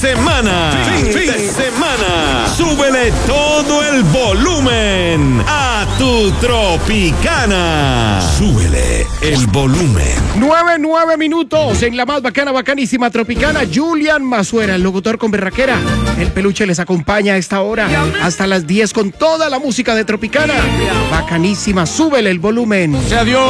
semana. Fin de semana. Súbele todo el volumen a tu Tropicana. Súbele el volumen. 9 minutos en la más bacana, bacanísima Tropicana. Julian Mazuera, el locutor con berraquera. El peluche les acompaña a esta hora hasta las 10 con toda la música de Tropicana. Bacanísima, súbele el volumen. O sea, Dios.